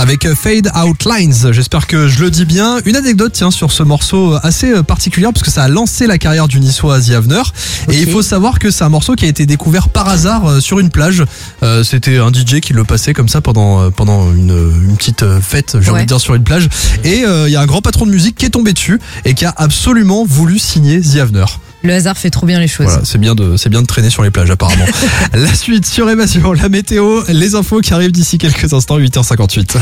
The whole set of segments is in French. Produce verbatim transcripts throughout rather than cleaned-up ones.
avec Fade Out Lines. J'espère que je le dis bien. Une anecdote tiens sur ce morceau assez particulière parce que ça a lancé la carrière du Niçois The Avener. Okay. Et il faut savoir que c'est un morceau qui a été découvert par hasard sur une plage. Euh, c'était un D J qui le passait comme ça pendant pendant une, une petite fête, j'ai ouais. envie de dire, sur une plage. Et il euh, y a un grand patron de musique qui est tombé dessus et qui a absolument voulu signer The Avener. Le hasard fait trop bien les choses. Voilà, c'est bien de, c'est bien de traîner sur les plages apparemment. La suite sur Évasion, la météo, les infos qui arrivent d'ici quelques instants, huit heures cinquante-huit.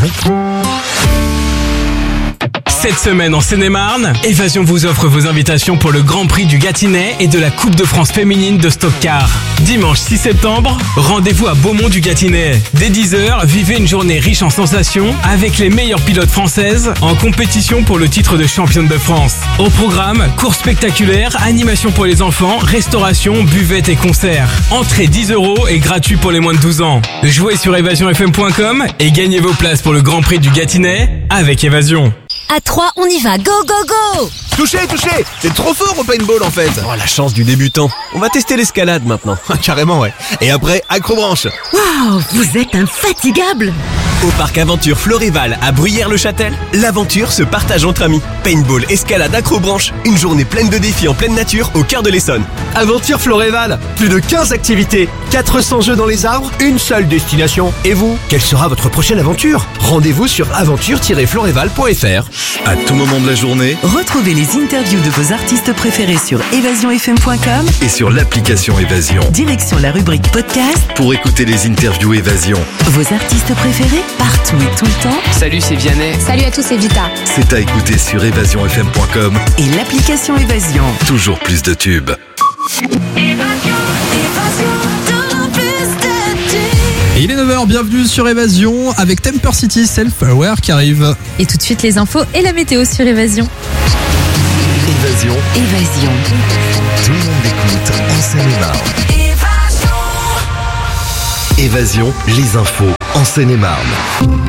Cette semaine en Seine-et-Marne, Évasion vous offre vos invitations pour le Grand Prix du Gâtinais et de la Coupe de France féminine de Stock Car. Dimanche six septembre, rendez-vous à Beaumont du Gâtinais. Dès dix heures, vivez une journée riche en sensations avec les meilleures pilotes françaises en compétition pour le titre de championne de France. Au programme, cours spectaculaires, animation pour les enfants, restauration, buvette et concerts. Entrée dix euros et gratuit pour les moins de douze ans. Jouez sur évasion f m point com et gagnez vos places pour le Grand Prix du Gâtinais avec Évasion. À trois, on y va, go go go! Touché, touché! C'est trop fort au paintball en fait! Oh, la chance du débutant. On va tester l'escalade maintenant. Carrément, ouais. Et après, accrobranche. Waouh, vous êtes infatigable! Au parc Aventure Florival à Bruyères-le-Châtel, l'aventure se partage entre amis. Paintball, escalade, acrobranche, une journée pleine de défis en pleine nature au cœur de l'Essonne. Aventure Florival, plus de quinze activités, quatre cents jeux dans les arbres, une seule destination. Et vous, quelle sera votre prochaine aventure? Rendez-vous sur aventure tiret florival point f r. À tout moment de la journée, retrouvez les interviews de vos artistes préférés sur évasion f m point com et sur l'application Évasion. Direction la rubrique podcast pour écouter les interviews Évasion. Vos artistes préférés partout et tout le temps. Salut, c'est Vianney. Salut à tous, c'est Vita. C'est à écouter sur évasion f m point com et l'application Évasion. Toujours plus de tubes. Et il est neuf heures, bienvenue sur Évasion avec Temper City Self-Aware qui arrive. Et tout de suite les infos et la météo sur Évasion. Évasion. Évasion. Tout le monde écoute en Seine-et-Marne. Évasion, les infos en Seine-et-Marne.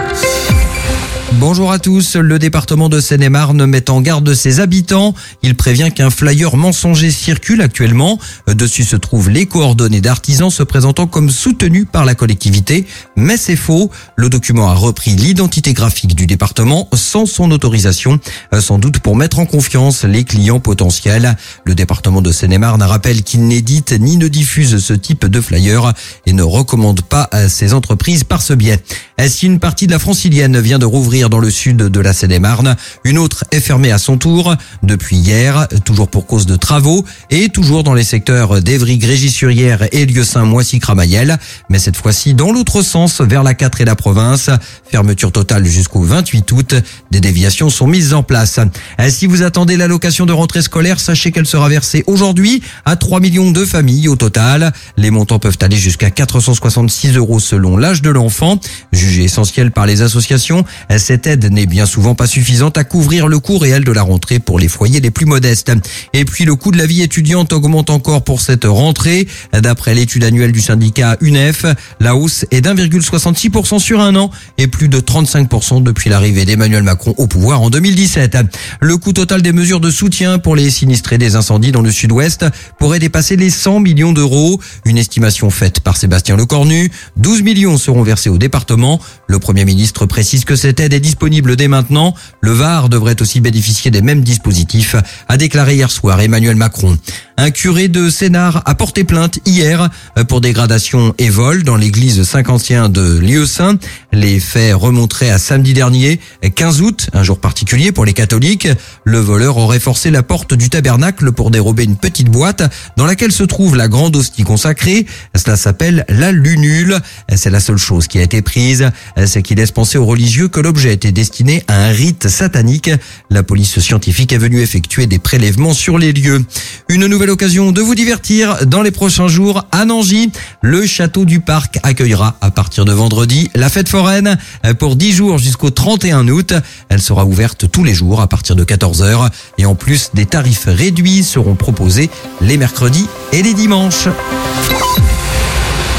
Bonjour à tous, le département de Seine-et-Marne met en garde ses habitants. Il prévient qu'un flyer mensonger circule actuellement. Dessus se trouvent les coordonnées d'artisans se présentant comme soutenus par la collectivité. Mais c'est faux. Le document a repris l'identité graphique du département sans son autorisation, sans doute pour mettre en confiance les clients potentiels. Le département de Seine-et-Marne rappelle qu'il n'édite ni ne diffuse ce type de flyer et ne recommande pas ces entreprises par ce biais. Si une partie de la Francilienne vient de rouvrir dans le sud de la Seine-et-Marne, une autre est fermée à son tour depuis hier, toujours pour cause de travaux et toujours dans les secteurs d'Evry, Grégis-sur-Yère et Lieusaint-Moissy-Cramayel, mais cette fois-ci dans l'autre sens, vers la quatre et la province. Fermeture totale jusqu'au vingt-huit août. Des déviations sont mises en place. Si vous attendez l'allocation de rentrée scolaire, sachez qu'elle sera versée aujourd'hui à trois millions de familles au total. Les montants peuvent aller jusqu'à quatre cent soixante-six euros selon l'âge de l'enfant. Jugée essentielle par les associations, cette aide n'est bien souvent pas suffisante à couvrir le coût réel de la rentrée pour les foyers les plus modestes. Et puis le coût de la vie étudiante augmente encore pour cette rentrée. D'après l'étude annuelle du syndicat U N E F, la hausse est d'un virgule soixante-six pour cent sur un an et plus de trente-cinq pour cent depuis l'arrivée d'Emmanuel Macron au pouvoir en deux mille dix-sept. Le coût total des mesures de soutien pour les sinistrés des incendies dans le sud-ouest pourrait dépasser les cent millions d'euros. Une estimation faite par Sébastien Lecornu. douze millions seront versés au département. Le Premier ministre précise que cette aide est disponible dès maintenant. Le Var devrait aussi bénéficier des mêmes dispositifs, a déclaré hier soir Emmanuel Macron. Un curé de Sénart a porté plainte hier pour dégradation et vol dans l'église Saint-Quentin de Lieusaint. Les faits remonteraient à samedi dernier, quinze août, un jour particulier pour les catholiques. Le voleur aurait forcé la porte du tabernacle pour dérober une petite boîte dans laquelle se trouve la grande hostie consacrée. Cela s'appelle la lunule. C'est la seule chose qui a été prise. C'est qui laisse penser aux religieux que l'objet était destiné à un rite satanique. La police scientifique est venue effectuer des prélèvements sur les lieux. Une nouvelle occasion de vous divertir dans les prochains jours à Nangy. Le château du Parc accueillera à partir de vendredi la fête foraine pour dix jours jusqu'au trente et un août. Elle sera ouverte tous les jours à partir de quatorze heures et en plus des tarifs réduits seront proposés les mercredis et les dimanches.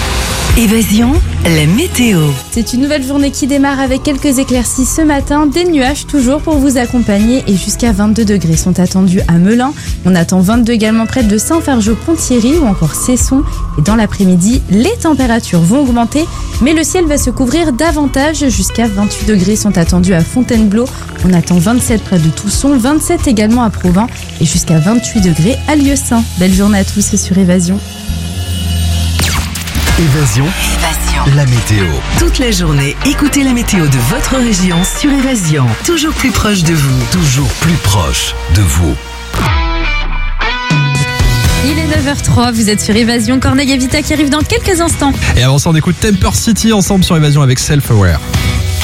Évasion, la météo. C'est une nouvelle journée qui démarre avec quelques éclaircies ce matin, des nuages toujours pour vous accompagner et jusqu'à vingt-deux degrés sont attendus à Melun. On attend vingt-deux également près de Saint-Fargeau-Ponthierry ou encore Cesson. Et dans l'après-midi, les températures vont augmenter, mais le ciel va se couvrir davantage. Jusqu'à vingt-huit degrés sont attendus à Fontainebleau. On attend vingt-sept près de Tousson, vingt-sept également à Provins et jusqu'à vingt-huit degrés à Lieusaint. Belle journée à tous sur Évasion. Évasion, Évasion. la météo. Toute la journée, écoutez la météo de votre région sur Évasion. Toujours plus proche de vous. Toujours plus proche de vous. Il est neuf heures trois, vous êtes sur Évasion. Corneille et Vita qui arrivent dans quelques instants. Et avant ça, on écoute Temper City ensemble sur Évasion avec Self Aware.